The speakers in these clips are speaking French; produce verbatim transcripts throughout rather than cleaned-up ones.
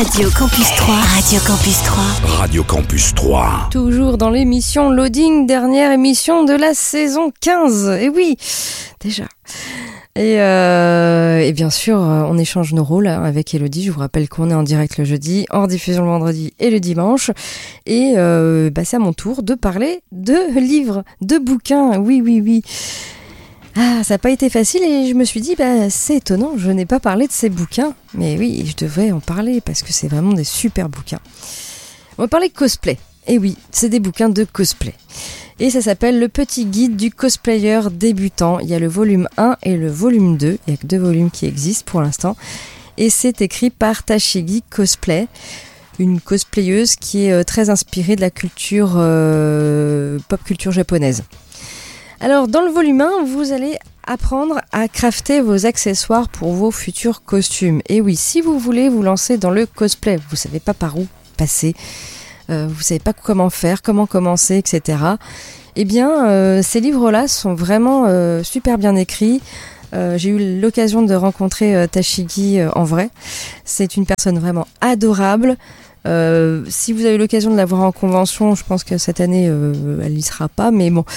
Radio Campus trois. Radio Campus trois. Radio Campus trois. Toujours dans l'émission Loading, dernière émission de la saison quinze. Et oui, déjà. Et, euh, et bien sûr, on échange nos rôles avec Elodie. Je vous rappelle qu'on est en direct le jeudi, hors diffusion le vendredi et le dimanche. Et euh, bah, c'est à mon tour de parler de livres, de bouquins. Oui, oui, oui. Ah, ça n'a pas été facile et je me suis dit, bah, c'est étonnant, je n'ai pas parlé de ces bouquins. Mais oui, je devrais en parler parce que c'est vraiment des super bouquins. On va parler de cosplay. Et oui, c'est des bouquins de cosplay. Et ça s'appelle Le Petit Guide du Cosplayer Débutant. Il y a le volume un et le volume deux. Il n'y a que deux volumes qui existent pour l'instant. Et c'est écrit par Tashigi Cosplay, une cosplayeuse qui est très inspirée de la culture euh, pop culture japonaise. Alors, dans le volume un, vous allez apprendre à crafter vos accessoires pour vos futurs costumes. Et oui, si vous voulez vous lancer dans le cosplay, vous ne savez pas par où passer, euh, vous ne savez pas comment faire, comment commencer, et cetera. Eh bien, euh, ces livres-là sont vraiment euh, super bien écrits. Euh, j'ai eu l'occasion de rencontrer euh, Tashigi euh, en vrai. C'est une personne vraiment adorable. Euh, si vous avez l'occasion de la voir en convention, je pense que cette année euh, elle n'y sera pas, mais bon,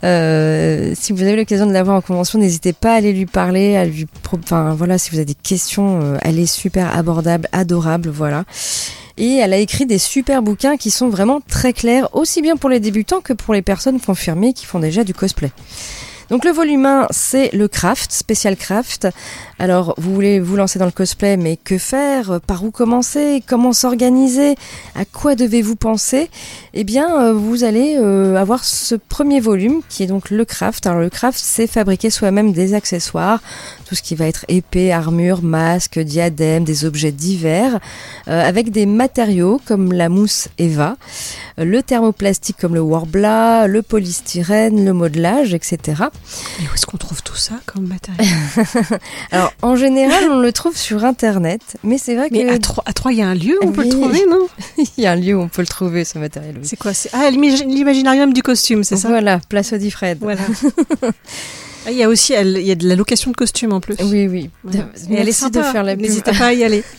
euh, si vous avez l'occasion de la voir en convention, n'hésitez pas à aller lui parler, à lui, enfin voilà, si vous avez des questions, euh, elle est super abordable, adorable, voilà. Et elle a écrit des super bouquins qui sont vraiment très clairs, aussi bien pour les débutants que pour les personnes confirmées qui font déjà du cosplay. Donc le volume un, c'est le craft, spécial craft. Alors vous voulez vous lancer dans le cosplay, mais que faire ? Par où commencer ? Comment s'organiser ? À quoi devez-vous penser ? Eh bien, vous allez euh, avoir ce premier volume qui est donc le craft. Alors le craft, c'est fabriquer soi-même des accessoires, tout ce qui va être épée, armure, masque, diadème, des objets divers, euh, avec des matériaux comme la mousse Eva, le thermoplastique comme le Worbla, le polystyrène, le modelage, et cetera. Et où est-ce qu'on trouve tout ça comme matériel ? Alors, en général, on le trouve sur Internet, mais c'est vrai que... Mais à Troyes, à Troyes, il y a un lieu où on oui. peut le trouver, non ? Il y a un lieu où on peut le trouver, ce matériel. Oui. C'est quoi ? C'est... Ah, l'imaginarium du costume, c'est ça ? Voilà, place Audifred. Voilà. Ah, il y a aussi il y a de la location de costumes en plus. Oui, oui. Ouais. Et elle est sympa. De faire la N'hésitez pas à y aller.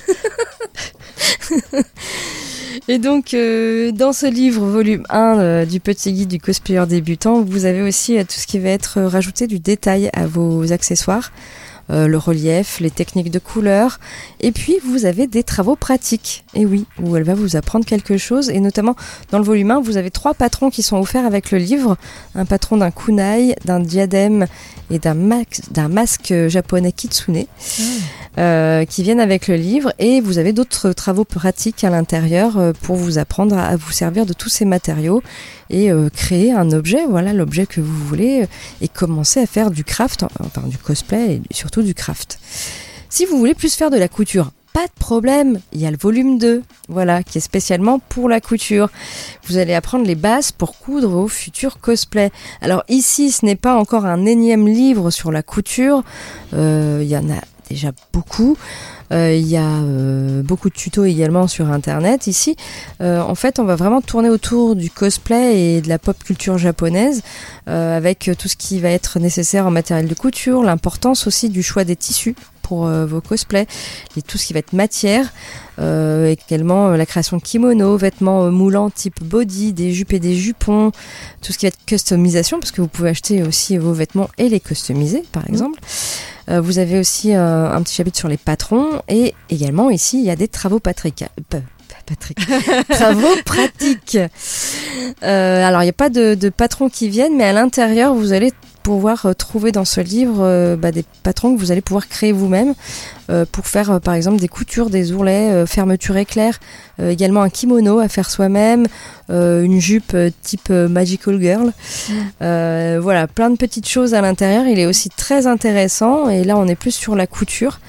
Et donc, euh, dans ce livre, volume un euh, du Petit Guide du Cosplayer Débutant, vous avez aussi euh, tout ce qui va être euh, rajouté du détail à vos accessoires, euh, le relief, les techniques de couleur, et puis vous avez des travaux pratiques. Et oui, où elle va vous apprendre quelque chose, et notamment dans le volume un, vous avez trois patrons qui sont offerts avec le livre, un patron d'un kunai, d'un diadème et d'un, max, d'un masque japonais kitsune. Mmh. Euh, qui viennent avec le livre, et vous avez d'autres travaux pratiques à l'intérieur euh, pour vous apprendre à, à vous servir de tous ces matériaux et euh, créer un objet, voilà l'objet que vous voulez, euh, et commencer à faire du craft, enfin du cosplay et surtout du craft. Si vous voulez plus faire de la couture, pas de problème, il y a le volume deux, voilà, qui est spécialement pour la couture. Vous allez apprendre les bases pour coudre vos futurs cosplays. Alors ici, ce n'est pas encore un énième livre sur la couture, euh, il y en a déjà beaucoup. Euh, il y a euh, beaucoup de tutos également sur internet ici. Euh, en fait, on va vraiment tourner autour du cosplay et de la pop culture japonaise, euh, avec tout ce qui va être nécessaire en matériel de couture, l'importance aussi du choix des tissus pour euh, vos cosplays, et tout ce qui va être matière, euh, également euh, la création de kimonos, vêtements euh, moulants type body, des jupes et des jupons, tout ce qui va être customisation, parce que vous pouvez acheter aussi vos vêtements et les customiser par exemple. Euh, vous avez aussi euh, un petit chapitre sur les patrons, et également ici il y a des travaux patrick... Euh, Patrick. Travaux pratiques. Euh, alors il n'y a pas de, de patrons qui viennent, mais à l'intérieur vous allez pouvoir euh, trouver dans ce livre euh, bah, des patrons que vous allez pouvoir créer vous-même euh, pour faire euh, par exemple des coutures, des ourlets, euh, fermeture éclair, euh, également un kimono à faire soi-même, euh, une jupe euh, type euh, Magical Girl. Mmh. Euh, voilà, plein de petites choses à l'intérieur. Il est aussi très intéressant, et là on est plus sur la couture.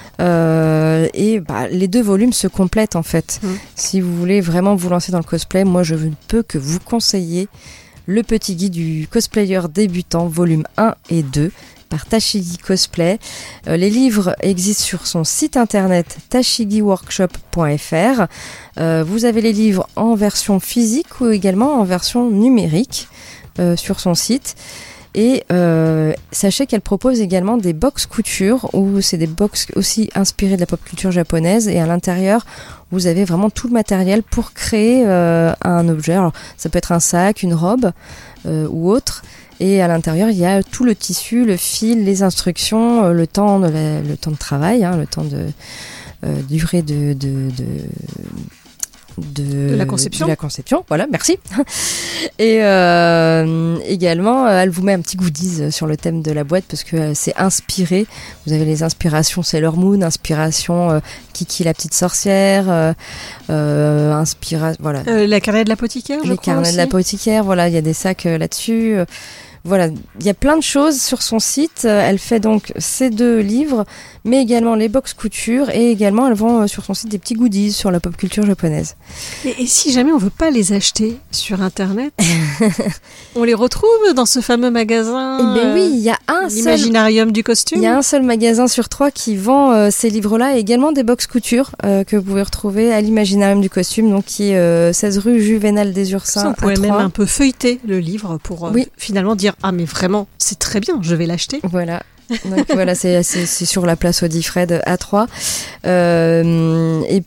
Euh, et bah, les deux volumes se complètent en fait. Mmh. Si vous voulez vraiment vous lancer dans le cosplay, moi je ne peux que vous conseiller Le Petit Guide du Cosplayer Débutant, volume un et deux, par Tashigi Cosplay. Euh, les livres existent sur son site internet tashigi workshop point f r. Euh, vous avez les livres en version physique ou également en version numérique euh, sur son site. Et euh, sachez qu'elle propose également des box couture, où c'est des box aussi inspirées de la pop culture japonaise, et à l'intérieur, vous avez vraiment tout le matériel pour créer euh, un objet. Alors, ça peut être un sac, une robe euh, ou autre. Et à l'intérieur, il y a tout le tissu, le fil, les instructions, euh, le temps de la, le temps de travail, hein, le temps de euh, durée de, de, de De, de la conception. De la conception, voilà, merci. Et euh, également, elle vous met un petit goodies sur le thème de la boîte parce que c'est inspiré. Vous avez les inspirations Sailor Moon, inspiration euh, Kiki la petite sorcière, euh, euh, inspira, voilà. Euh, la carnet de l'apothicaire, je Les crois carnets aussi. de l'apothicaire, voilà, il y a des sacs euh, là-dessus. Voilà, il y a plein de choses sur son site. Elle fait donc ces deux livres, mais également les box couture, et également elle vend sur son site des petits goodies sur la pop culture japonaise. Et, et si jamais on veut pas les acheter sur Internet, on les retrouve dans ce fameux magasin. Eh ben oui, il y a un seul, l'Imaginarium du costume. il y a un seul magasin sur trois qui vend euh, ces livres-là, et également des box couture euh, que vous pouvez retrouver à l'Imaginarium du costume, donc qui est euh, seize rue Juvénal des Ursins. On pourrait à même Troyes. un peu feuilleter le livre pour euh, Oui. finalement dire ah mais vraiment c'est très bien, je vais l'acheter. Voilà. Donc voilà, c'est, c'est, c'est sur la place Audifred à Troyes. Euh, et